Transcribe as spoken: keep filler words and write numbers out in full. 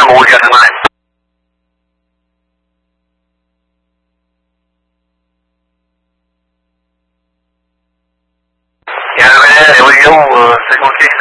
November, we got tonight. Yeah, there we go, uh, signal kick